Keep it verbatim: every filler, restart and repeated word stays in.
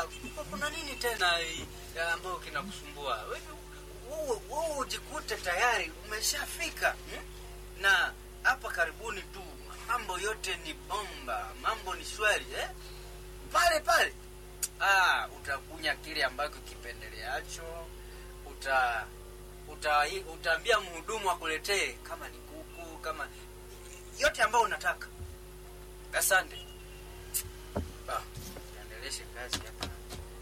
kuna nini tena ambayo kinakusumbua? Wewe wewe ujikute tayari umeshafika. Hmm? Na hapa karibuni tu mambo yote ni bomba, mambo ni shwari eh? Pale pale ah utakunya kile ambacho kipendeleacho, uta uta utaambia mhudumu akuletee kama ni kuku, kama yote ambayo unataka. Asante. Ah, endeleshe kazi hapa.